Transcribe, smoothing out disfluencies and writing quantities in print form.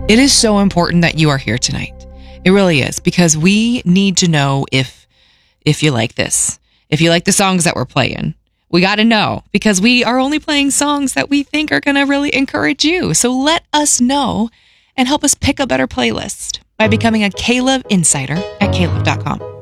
It is so important that you are here tonight. It really is, because we need to know if you like this. If you like the songs that we're playing. We got to know, because we are only playing songs that we think are going to really encourage you. So let us know and help us pick a better playlist by becoming a K-Love Insider at K-Love.com.